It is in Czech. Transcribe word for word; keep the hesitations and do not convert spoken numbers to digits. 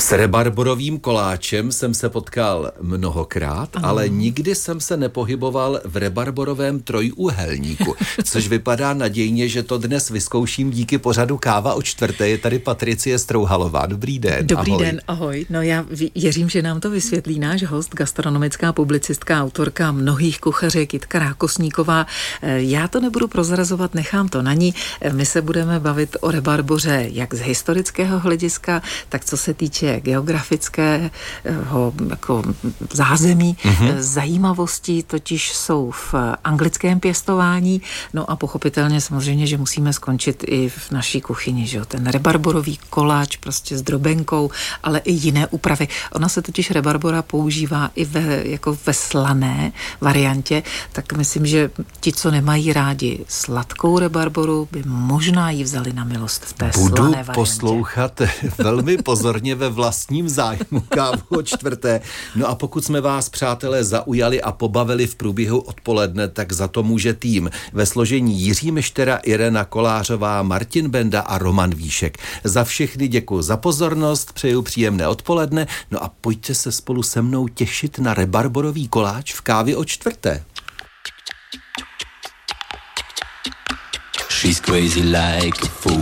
S rebarborovým koláčem jsem se potkal mnohokrát, ano. ale nikdy jsem se nepohyboval v rebarborovém trojúhelníku, což vypadá nadějně, že to dnes vyzkouším díky pořadu Káva o čtvrté. Je tady Patricie Strouhalová. Dobrý den. Dobrý ahoj. den, ahoj. No já věřím, že nám to vysvětlí náš host, gastronomická publicistka, autorka mnohých kuchařek Jitka Rákosníková. Já to nebudu prozrazovat, nechám to na ní. My se budeme bavit o rebarboře jak z historického hlediska, tak co se týče geografického jako zázemí. Mm-hmm. Zajímavosti totiž jsou v anglickém pěstování, no a pochopitelně samozřejmě, že musíme skončit i v naší kuchyni, že jo? Ten rebarborový koláč prostě s drobenkou, ale i jiné úpravy. Ona se totiž rebarbora používá i ve, jako ve slané variantě, tak myslím, že ti, co nemají rádi sladkou rebarboru, by možná ji vzali na milost v té Budu slané variantě. Poslouchat velmi pozorně ve vlastním zájmu Kávu o čtvrté. No a pokud jsme vás, přátelé, zaujali a pobavili v průběhu odpoledne, tak za to může tým ve složení Jiří Meštera, Irena Kolářová, Martin Benda a Roman Víšek. Za všechny děkuji za pozornost, přeju příjemné odpoledne, no a pojďte se spolu se mnou těšit na rebarborový koláč v Kávě o čtvrté. She's crazy like a fool.